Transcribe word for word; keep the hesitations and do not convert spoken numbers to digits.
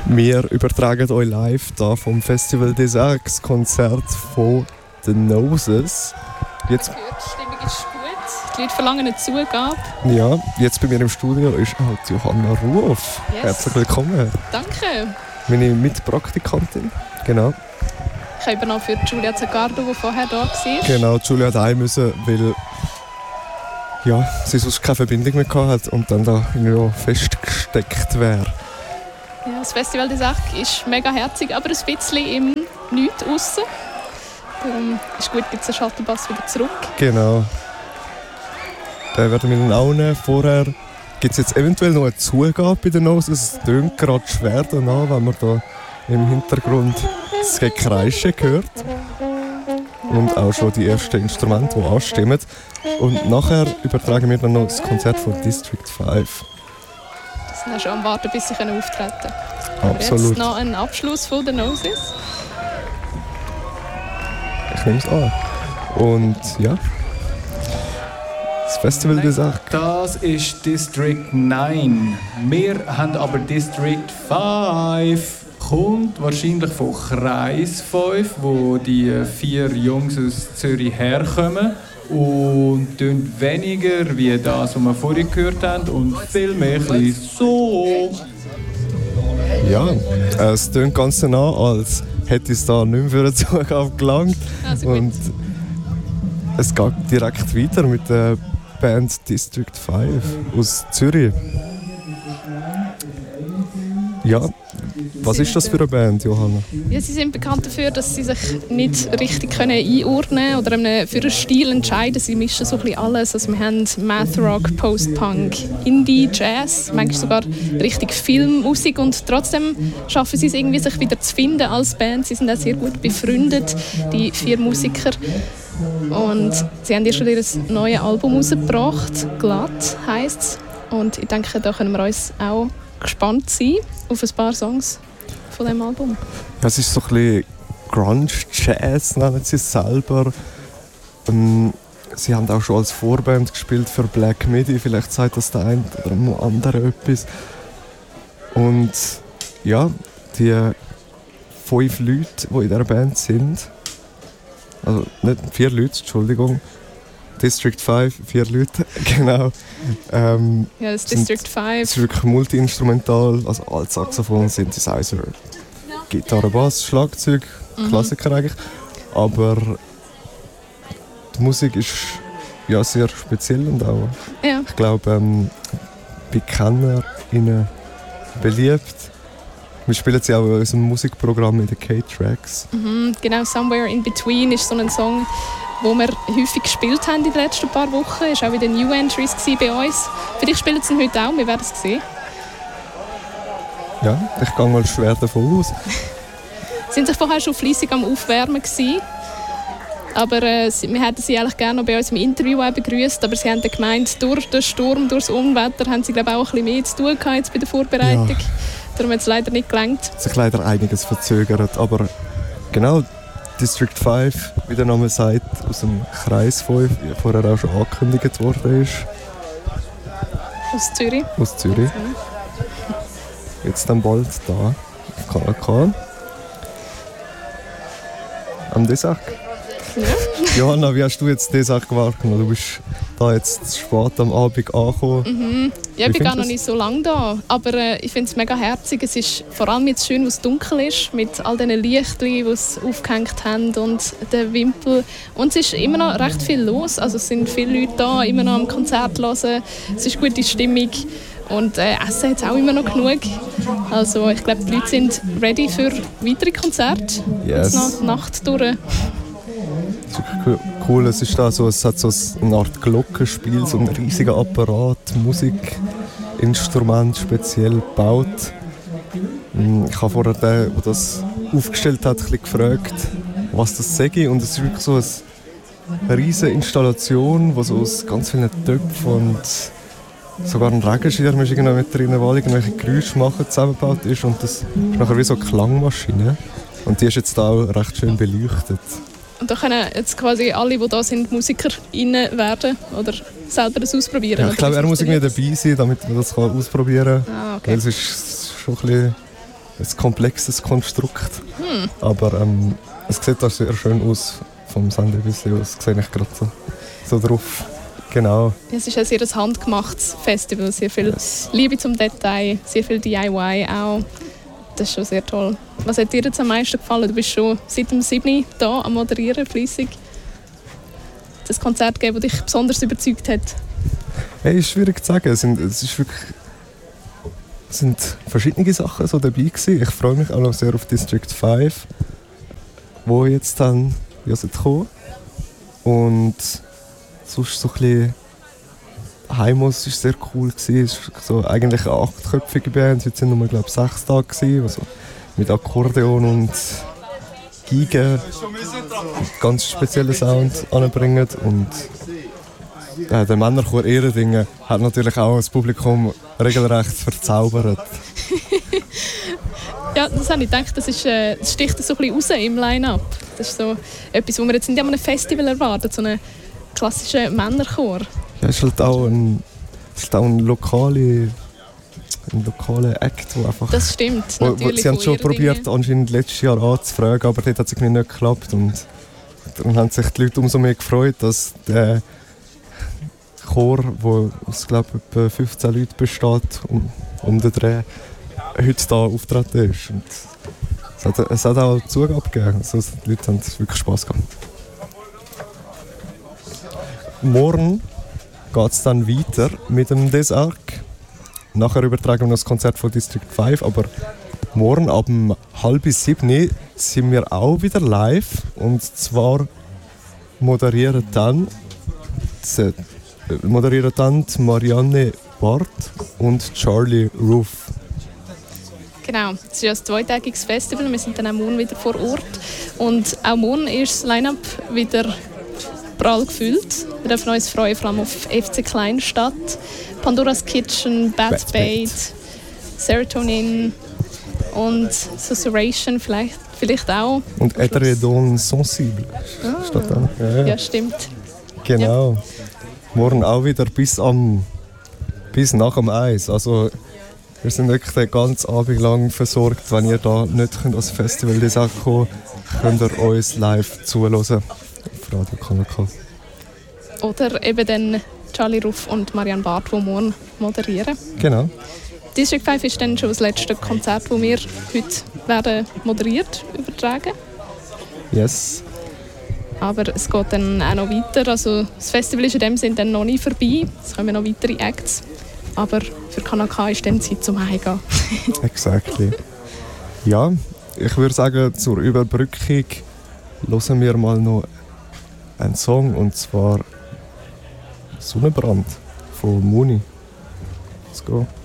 Wir übertragen euch live da vom Festival des Arcs Konzert von The Noses. Jetzt gehört, die Stimmung ist gut. Die Leute verlangen eine Zugabe. Ja, jetzt bei mir im Studio ist halt Johanna Ruoff. Yes. Herzlich willkommen. Danke. Meine Mitpraktikantin. Genau. Ich habe noch für Giulia Zaccardo, die vorher da war. Genau, Giulia hat heim müssen, weil ja, sie sonst keine Verbindung mehr hatte und dann da irgendwie festgesteckt wäre. Ja, das Festival des Arcs ist mega herzig, aber ein bisschen im Nichts aussen. Darum ist gut, gibt es den Shuttlebus wieder zurück. Genau. Den werden wir dann auch nehmen. Vorher gibt es jetzt eventuell noch eine Zugabe bei der Nose. Es tönt gerade schwer danach, wenn man da im Hintergrund das Gekreische hört. Und auch schon die ersten Instrumente, die anstimmen. Und nachher übertragen wir dann noch das Konzert von District fünf. Die sind auch schon am Warten, bis sie auftreten können. Absolut. Jetzt noch ein Abschluss von der Noses. Ich nehme es an. Und ja, das Festival des Arcs. Das ist District neun. Wir haben aber District fünf. Kommt wahrscheinlich von Kreis fünf, wo die vier Jungs aus Zürich herkommen. Und tönt weniger wie das, was wir vorhin gehört haben. Und viel mehr so. Ja, es tönt ganz nah, als hätte es da nicht mehr für eine Zugabe gelangt. Also und es geht direkt weiter mit der Band District fünf aus Zürich. Ja, was ist das für eine Band, Johanna? Ja, sie sind bekannt dafür, dass sie sich nicht richtig können einordnen können oder einen, für einen Stil entscheiden. Sie mischen so ein bisschen alles. Also wir haben Math Rock, Post-Punk, Indie, Jazz, manchmal sogar richtig Filmmusik und trotzdem schaffen sie es irgendwie, sich wieder zu finden als Band. Sie sind auch sehr gut befreundet, die vier Musiker. Und sie haben ja schon ihr neues Album rausgebracht, «Glatt» heisst es. Und ich denke, da können wir uns auch gespannt sein auf ein paar Songs von diesem Album. Ja, es ist so ein bisschen Grunge-Jazz, nennen sie es selber. Ähm, sie haben auch schon als Vorband gespielt für Black Midi, vielleicht sagt das der eine oder andere etwas. Und ja, die fünf Leute, die in dieser Band sind, also nicht vier Leute, Entschuldigung, District fünf, vier Leute, genau. Ähm, ja, das District fünf. Es ist wirklich multi-instrumental, also alt Saxophon, Synthesizer, Gitarre, Bass, Schlagzeug, mhm. Klassiker eigentlich. Aber die Musik ist ja sehr speziell und auch, ja. ich glaube, ähm, bei KennerInnen beliebt. Wir spielen sie auch in unserem Musikprogramm in den K-Tracks. Mhm, genau, «Somewhere in Between» ist so ein Song, den wir häufig gespielt haben in den letzten paar Wochen. Es war auch wieder New Entries bei uns. Vielleicht spielen sie ihn heute auch, wir werden es sehen. Ja, ich gehe mal schwer davon aus. Sie waren sich vorher schon fleissig am Aufwärmen gewesen. Aber äh, wir hätten sie eigentlich gerne noch bei uns im Interview auch begrüßt. Aber sie haben dann gemeint, durch den Sturm, durch das Unwetter haben sie glaube auch ein bisschen mehr zu tun gehabt jetzt bei der Vorbereitung. Ja. Darum hat es leider nicht gelangt. Es hat sich leider einiges verzögert. Aber genau, District fünf, wie der Name sagt, aus dem Kreis fünf, wie vorher auch schon angekündigt worden ist. Aus Zürich. Aus Zürich. Jetzt dann bald da, auf K A K. Am Desach. Ja. Johanna, wie hast du jetzt Desach wahrgenommen? Du bist da jetzt spät am Abend angekommen. Mhm. Ja, ich bin gar noch nicht so lange da, aber äh, ich finde es mega herzig. Es ist vor allem jetzt schön, wo es dunkel ist, mit all diesen Lichtern, die es aufgehängt haben und den Wimpel. Und es ist immer noch recht viel los, also es sind viele Leute da, immer noch am Konzert hören. Es ist gute Stimmung und äh, Essen hat es auch immer noch genug. Also ich glaube, die Leute sind ready für weitere Konzerte. Yes. Jetzt noch die Nacht durch. Cool, es ist da so, es hat so eine Art Glockenspiel, so einen riesigen Apparat, Musikinstrument speziell gebaut. Ich habe vorher den, der das aufgestellt hat, ein bisschen gefragt, was das sei. Und es ist wirklich so eine riesige Installation, die so aus ganz vielen Töpfen und sogar ein Regenschirm ist mit drin, wo irgendwelche Geräusche machen, zusammengebaut ist. Und das ist nachher wie so eine Klangmaschine. Und die ist jetzt auch recht schön beleuchtet. Und da können jetzt quasi alle, die da sind, MusikerInnen werden oder selber das ausprobieren? Ja, ich glaube, er muss irgendwie dabei sein, damit man das ausprobieren kann. Ah, okay. Weil es ist schon ein bisschen ein komplexes Konstrukt. Hm. Aber ähm, es sieht auch sehr schön aus, vom Sender ein bisschen aus, sehe ich gerade so, so drauf. Genau. Es ist ein sehr handgemachtes Festival, sehr viel Liebe zum Detail, sehr viel D I Y auch. Das ist schon sehr toll. Was hat dir jetzt am meisten gefallen? Du bist schon seit dem siebten hier am Moderieren, fleissig. Das Konzert gegeben, das dich besonders überzeugt hat? Hey, ist schwierig zu sagen. Es sind, es ist wirklich, es sind verschiedene Sachen so dabei gewesen. Ich freue mich auch noch sehr auf District fünf, wo jetzt dann ja, kommen. Und sonst so ein bisschen Heimos war sehr cool gewesen. Es war so eigentlich eine achtköpfige Band. Heute sind nur, glaube ich, sechs Tage gewesen, also mit Akkordeon und Geigen einen ganz speziellen Sound anbringen. Und äh, der Männerchor Ehrendingen hat natürlich auch das Publikum regelrecht verzaubert. Ja, das habe ich gedacht, das, ist, äh, das sticht so ein bisschen raus im Line-Up. Das ist so etwas, was wir jetzt nicht an einem Festival erwarten, so einen klassischen Männerchor. Ja, es ist halt auch ein, es ist auch ein lokale ein lokaler Act, wo einfach... Das stimmt, wo, natürlich. wo, sie haben schon probiert, anscheinend letztes Jahr anzufragen, aber dort hat es irgendwie nicht geklappt. Und dann haben sich die Leute umso mehr gefreut, dass der Chor, der aus, glaube ich, etwa fünfzehn Leuten besteht, um, um den Dreh, heute hier auftreten ist. Und es, hat, es hat auch Zugabe gegeben. Also die Leute haben wirklich Spass gehabt. Morgen geht es dann weiter mit dem Des Arc. Nachher übertragen wir noch das Konzert von District fünf, aber morgen ab halb sieben sind wir auch wieder live. Und zwar moderieren dann, äh, moderieren dann Marianne Barth und Charlie Roof. Genau, es ist ja ein zweitägiges Festival, wir sind dann auch morgen wieder vor Ort. Und auch morgen ist das Line-Up wieder prall gefüllt. Wir dürfen uns freuen, vor allem auf F C Kleinstadt, Pandora's Kitchen, Bad, Bad Bait, Serotonin und Susurration vielleicht, vielleicht auch. Und Edredon Sensible. Ah. Steht da. Ja, ja. Ja, stimmt. Genau. Ja. Morgen auch wieder bis, am, bis nach dem Eis. Also, wir sind wirklich den ganzen Abend lang versorgt. Wenn ihr da nicht könnt als Festival kommen könnt, könnt ihr uns live zuhören auf Radio Kanal K. Oder eben dann Charlie Ruff und Marianne Barth, die morgen moderieren. Genau. District fünf ist dann schon das letzte Konzert, das wir heute werden moderiert übertragen. Yes. Aber es geht dann auch noch weiter. Also das Festival ist in dem Sinne dann noch nicht vorbei. Es kommen noch weitere Acts. Aber für Kanal K ist dann Zeit zum Heimgehen. Exactly. Ja, ich würde sagen, zur Überbrückung hören wir mal noch einen Song, und zwar Sonnenbrand von Muni. Let's go.